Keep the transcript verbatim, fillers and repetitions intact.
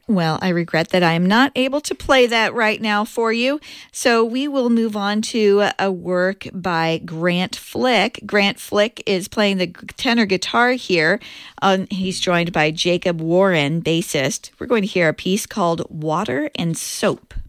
Well, I regret that I am not able to play that right now for you. So we will move on to a work by Grant Flick. Grant Flick is playing the tenor guitar here. Um, he's joined by Jacob Warren, bassist. We're going to hear a piece called Water and Soap.